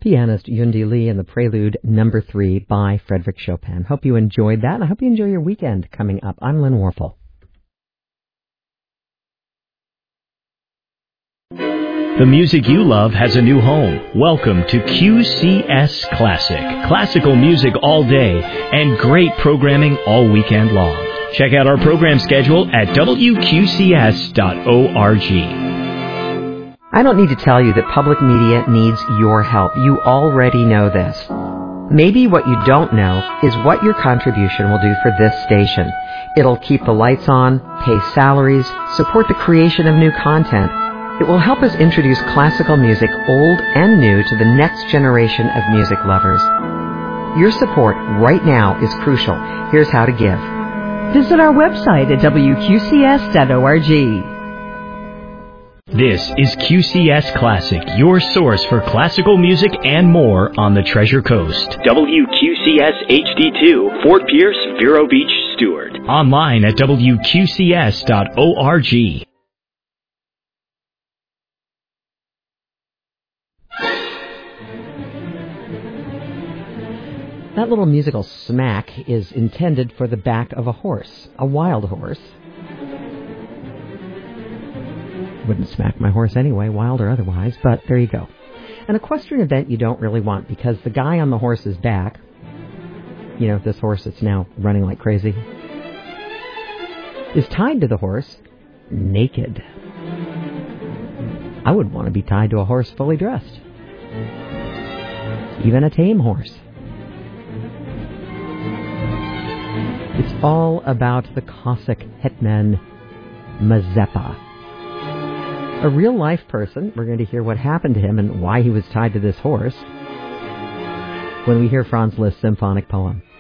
pianist Yundi Lee and the Prelude No. 3 by Frédéric Chopin. Hope you enjoyed that, and I hope you enjoy your weekend coming up. I'm Lynn Warfel. The music you love has a new home. Welcome to QCS Classic. Classical music all day and great programming all weekend long. Check out our program schedule at wqcs.org. I don't need to tell you that public media needs your help. You already know this. Maybe what you don't know is what your contribution will do for this station. It'll keep the lights on, pay salaries, support the creation of new content. It will help us introduce classical music, old and new, to the next generation of music lovers. Your support right now is crucial. Here's how to give. Visit our website at wqcs.org. This is QCS Classic, your source for classical music and more on the Treasure Coast. WQCS HD2, Fort Pierce, Vero Beach, Stewart. Online at wqcs.org. That little musical smack is intended for the back of a horse, a wild horse. Wouldn't smack my horse anyway, wild or otherwise, but there you go. An equestrian event you don't really want because the guy on the horse's back, you know, this horse that's now running like crazy, is tied to the horse naked. I would want to be tied to a horse fully dressed. Even a tame horse. It's all about the Cossack hetman Mazeppa. A real-life person. We're going to hear what happened to him and why he was tied to this horse when we hear Franz Liszt's symphonic poem.